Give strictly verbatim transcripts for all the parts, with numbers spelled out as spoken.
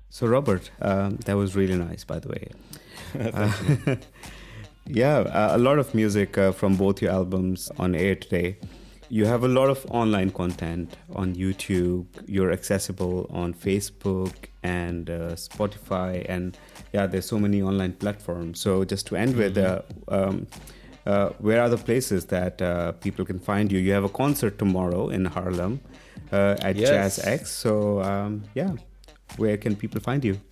So, Robert, um, that was really nice, by the way. Thank Uh, yeah, uh, a lot of music uh, from both your albums on air today. You have a lot of online content on YouTube. You're accessible on Facebook and uh, Spotify, and yeah, there's so many online platforms. So, just to end with, uh, um, uh, where are the places that uh, people can find you? You have a concert tomorrow in Haarlem uh, at Yes. Jazz X. So, um, yeah, where can people find you?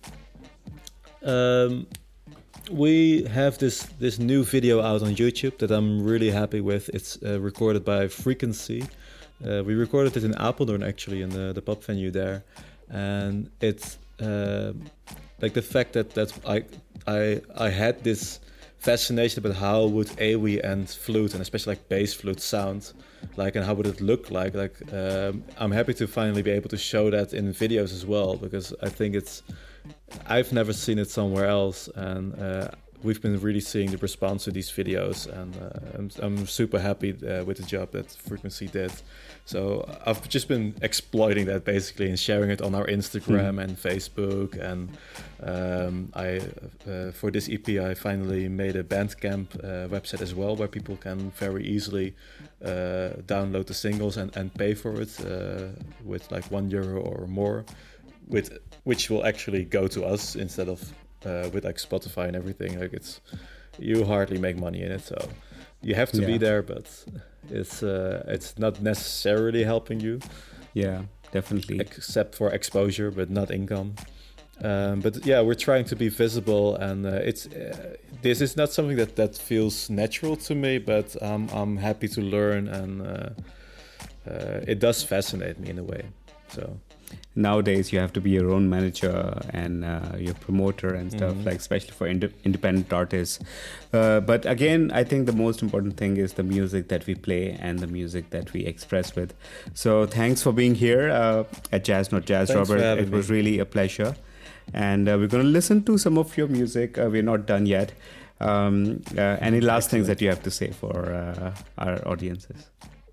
Um, we have this this new video out on YouTube that I'm really happy with. It's uh, recorded by Frequency. Uh, we recorded it in Apeldoorn, actually, in the, the pub venue there, and it's uh, like the fact that that I I I had this fascination about how would AWI and flute, and especially like bass flute, sound like, and how would it look like. Like um, I'm happy to finally be able to show that in videos as well, because I think it's I've never seen it somewhere else, and uh, we've been really seeing the response to these videos, and uh, I'm, I'm super happy uh, with the job that Frequency did. So I've just been exploiting that basically and sharing it on our Instagram mm. and Facebook, and um, I uh, for this E P I finally made a Bandcamp uh, website as well, where people can very easily uh, download the singles and, and pay for it uh, with like one euro or more, with which will actually go to us instead of uh, with like Spotify and everything. Like it's you hardly make money in it, so you have to yeah. be there, but it's uh, it's not necessarily helping you. Yeah, definitely. Except for exposure, but not income. Um, but yeah, we're trying to be visible, and uh, it's uh, this is not something that, that feels natural to me, but um, I'm happy to learn, and uh, uh, it does fascinate me in a way. So nowadays you have to be your own manager and uh, your promoter and stuff, mm-hmm. like especially for ind- independent artists. Uh, but again, I think the most important thing is the music that we play and the music that we express with. So thanks for being here uh, at Jazz Not Jazz, thanks Robert. For having it was me. really a pleasure. And uh, we're going to listen to some of your music. Uh, we're not done yet. Um, uh, any last Excellent. things that you have to say for uh, our audiences?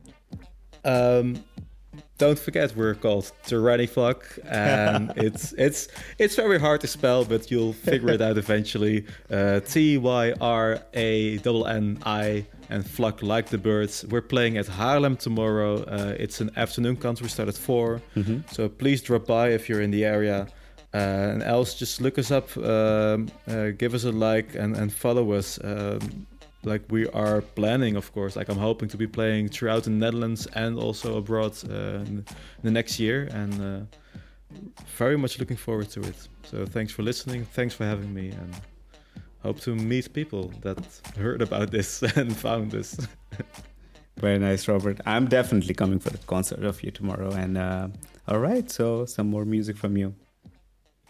Um, don't forget, we're called Tyranny Flock, and it's it's it's very hard to spell, but you'll figure it out eventually. Uh, T Y R A N N I and Flock like the birds. We're playing at Haarlem tomorrow. Uh, it's an afternoon concert. We start at four, mm-hmm. so please drop by if you're in the area. Uh, and else, just look us up, um, uh, give us a like, and, and follow us. Um, like we are planning, of course. Like I'm hoping to be playing throughout the Netherlands and also abroad uh, in the next year, and uh, very much looking forward to it. So thanks for listening. Thanks for having me, and hope to meet people that heard about this and found this. Very nice, Robert. I'm definitely coming for the concert of you tomorrow. And uh, all right, so some more music from you.